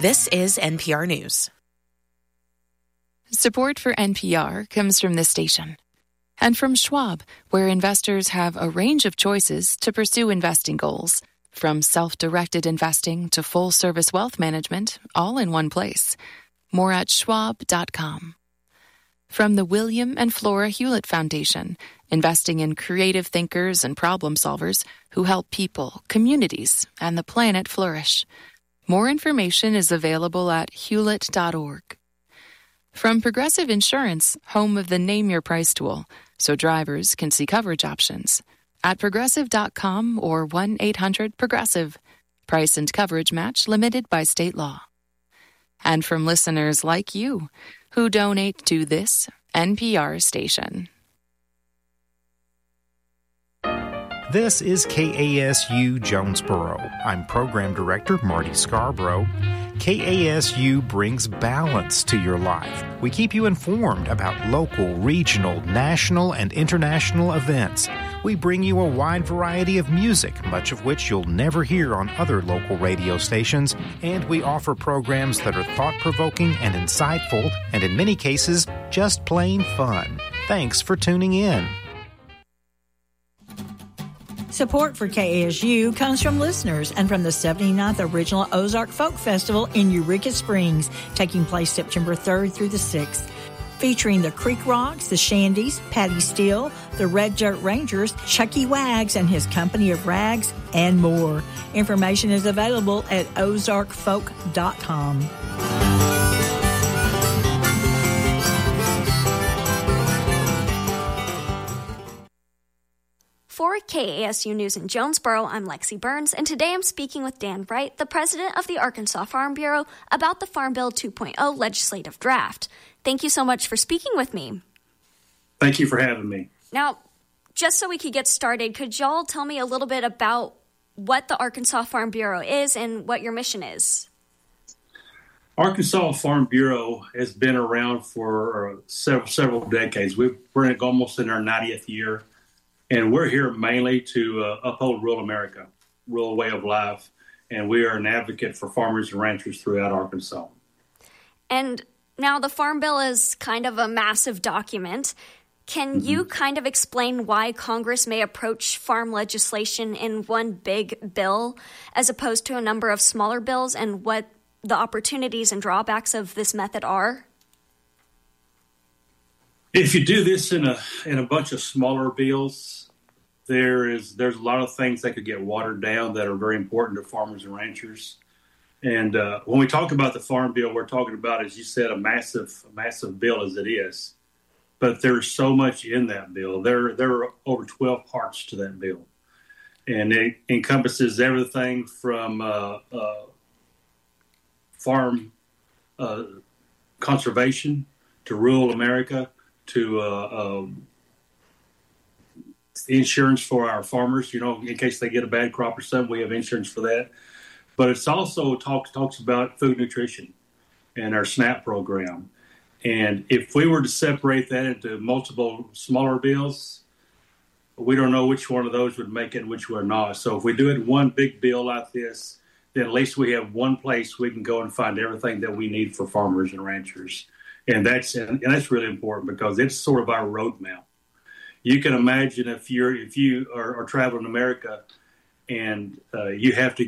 This is NPR News. Support for NPR comes from this station and from Schwab, where investors have a range of choices to pursue investing goals, from self-directed investing to full-service wealth management, all in one place. More at schwab.com. From the William and Flora Hewlett Foundation, investing in creative thinkers and problem solvers who help people, communities, and the planet flourish. More information is available at hewlett.org. From Progressive Insurance, home of the Name Your Price tool, so drivers can see coverage options. At progressive.com or 1-800-PROGRESSIVE. Price and coverage match limited by state law. And from listeners like you, who donate to this NPR station. This is KASU Jonesboro. I'm Program Director Marty Scarborough. KASU brings balance to your life. We keep you informed about local, regional, national, and international events. We bring you a wide variety of music, much of which you'll never hear on other local radio stations. And we offer programs that are thought-provoking and insightful, and in many cases, just plain fun. Thanks for tuning in. Support for KASU comes from listeners and from the 79th Original Ozark Folk Festival in Eureka Springs, taking place September 3rd through the 6th. Featuring the Creek Rocks, the Shandies, Patty Steele, the Red Dirt Rangers, Chucky Wags and his company of rags, and more. Information is available at ozarkfolk.com. For KASU News in Jonesboro, I'm Lexi Burns, and today I'm speaking with Dan Wright, the president of the Arkansas Farm Bureau, about the Farm Bill 2.0 legislative draft. Thank you so much for speaking with me. Thank you for having me. Now, just so we could get started, could y'all tell me a little bit about what the Arkansas Farm Bureau is and what your mission is? Arkansas Farm Bureau has been around for several decades. We're almost in our 90th year. And we're here mainly to uphold rural America, rural way of life, and we are an advocate for farmers and ranchers throughout Arkansas. And now the Farm Bill is kind of a massive document. Can you kind of explain why Congress may approach farm legislation in one big bill as opposed to a number of smaller bills, and what the opportunities and drawbacks of this method are? If you do this in a bunch of smaller bills, there's a lot of things that could get watered down that are very important to farmers and ranchers. And when we talk about the Farm Bill, we're talking about, as you said, a massive bill as it is. But there's so much in that bill. There are over 12 parts to that bill. And it encompasses everything from farm conservation to rural America to insurance for our farmers, in case they get a bad crop or something, we have insurance for that. But it's also talks about food nutrition and our SNAP program. And if we were to separate that into multiple smaller bills, we don't know which one of those would make it and which one not. So if we do it in one big bill like this, then at least we have one place we can go and find everything that we need for farmers and ranchers. And that's really important because it's sort of our roadmap. You can imagine if you are traveling America and you have to